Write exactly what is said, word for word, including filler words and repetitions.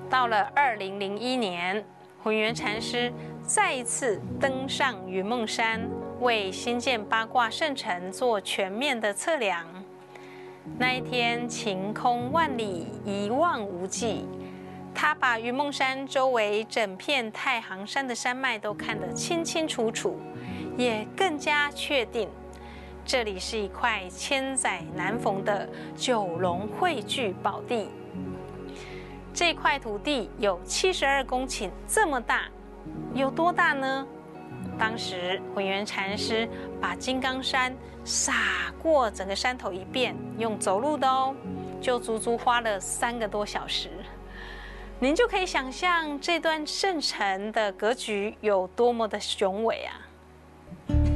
到了二零零一年，混元禅师再一次登上云梦山，为新建八卦圣城做全面的测量。那一天晴空万里，一望无际。他把云梦山周围整片太行山的山脉都看得清清楚楚，也更加确定，这里是一块千载难逢的九龙汇聚宝地。这块土地有七十二公顷这么大，有多大呢？当时混元禅师把金刚山撒过整个山头一遍，用走路的哦，就足足花了三个多小时。您就可以想象这段圣城的格局有多么的雄伟啊！